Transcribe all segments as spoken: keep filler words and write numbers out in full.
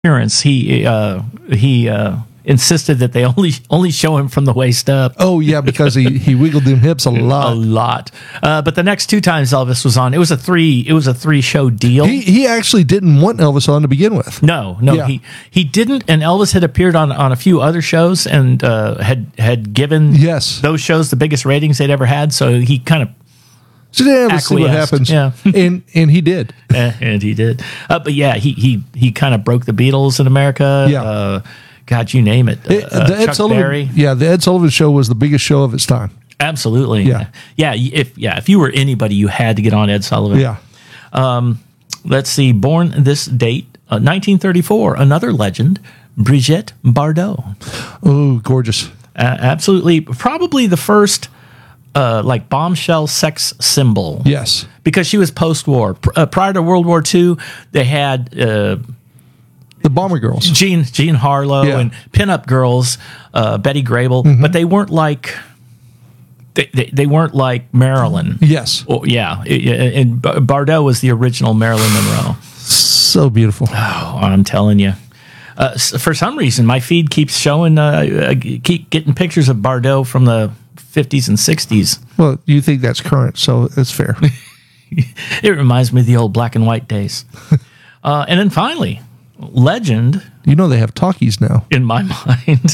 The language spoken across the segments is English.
appearance, he uh, he uh, insisted that they only only show him from the waist up. Oh yeah, because he, he wiggled them hips a lot, a lot. Uh, but the next two times Elvis was on, it was a three it was a three show deal. He he actually didn't want Elvis on to begin with. No, no, Yeah. he he didn't. And Elvis had appeared on, on a few other shows and uh, had had given Yes. those shows the biggest ratings they'd ever had. So he kind of So yeah, let's see what acquiesced, happens. yeah. and and he did. eh, and he did. Uh, but yeah, he he he kind of broke the Beatles in America. Yeah. Uh, God, you name it. Uh, It- uh, the Ed Chuck Sullivan, Berry. yeah, the Ed Sullivan Show was the biggest show of its time. Absolutely. Yeah. Yeah. If yeah, if you were anybody, you had to get on Ed Sullivan. Yeah, Let's see. Born this date, uh, nineteen thirty-four. Another legend, Brigitte Bardot. oh, gorgeous. Uh, absolutely, probably the first uh, like bombshell sex symbol. Yes, Because she was post-war. Pr- uh, prior to World War Two, they had uh, the Bomber Girls. Jean Jean Harlow Yeah. and pinup girls, uh, Betty Grable, but they weren't like they, they, they weren't like Marilyn. Yes, Oh, yeah, It- it- and B- Bardot was the original Marilyn Monroe. so beautiful. Oh, I'm telling you. Uh, s- for some reason, my feed keeps showing, uh, uh, keep getting pictures of Bardot from the fifties and sixties. Well, you think that's current, so it's fair. It reminds me of the old black and white days. uh, and then finally, legend You know they have talkies now. in my mind.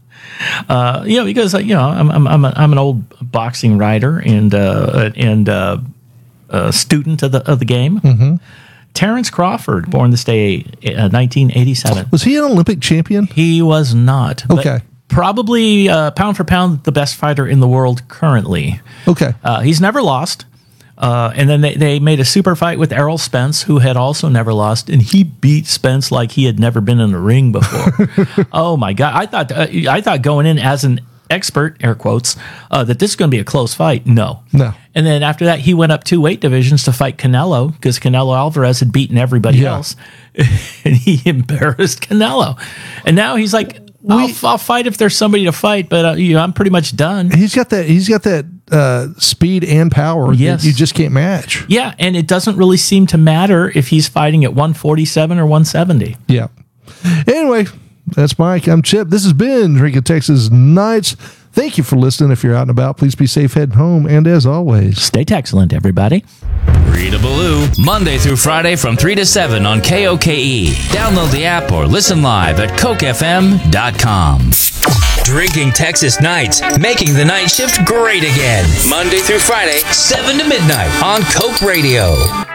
Uh, you know, because uh, you know, I'm I'm I'm, a, I'm an old boxing writer and uh, and uh, a student of the of the game. Mm-hmm. Terrence Crawford, born this day, uh, nineteen eighty-seven. Was he an Olympic champion? He was not. but Okay. Probably uh, pound for pound the best fighter in the world currently. Okay. Uh, he's never lost. Uh, and then they, they made a super fight with Errol Spence, who had also never lost, and he beat Spence like he had never been in a ring before. Oh my God! I thought uh, I thought going in as an expert, air quotes, uh, that this is going to be a close fight. No, No. And then after that, he went up two weight divisions to fight Canelo because Canelo Alvarez had beaten everybody Yeah. else, and he embarrassed Canelo. And now he's like, I'll, I'll fight if there's somebody to fight, but uh, you know, I'm pretty much done. He's got that. He's got that uh, speed and power Yes. that you just can't match. Yeah, and it doesn't really seem to matter if he's fighting at one forty-seven or one seventy. Yeah. Anyway, that's Mike. I'm Chip. This has been Drinking Texas Nights. Thank you for listening. If you're out and about, please be safe heading home. And as always, Stay excellent, everybody. Rita Ballou, Monday through Friday from three to seven on K O K E. Download the app or listen live at coke f m dot com. Drinking Texas Nights, making the night shift great again. Monday through Friday, seven to midnight on Coke Radio.